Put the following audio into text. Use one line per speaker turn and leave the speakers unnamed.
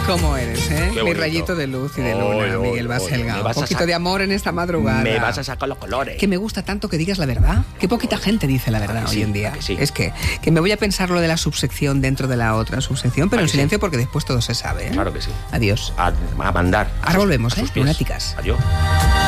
¿Cómo eres, eh?
Qué
Mi
bonito.
rayito de luz y de luna, Miguel Baselga. Un poquito de amor en esta madrugada.
Me vas a sacar los colores.
Que me gusta tanto que digas la verdad. Que poquita gente dice la verdad
que
hoy
sí,
en día.
que sí.
Es que me voy a pensar lo de la subsección dentro de la otra subsección, pero
¿A
en
que sí?
silencio porque después todo se sabe, ¿eh?
Claro que sí.
Adiós.
A mandar.
Ahora volvemos,
a sus
¿eh?
pies.
Lunáticas.
Adiós.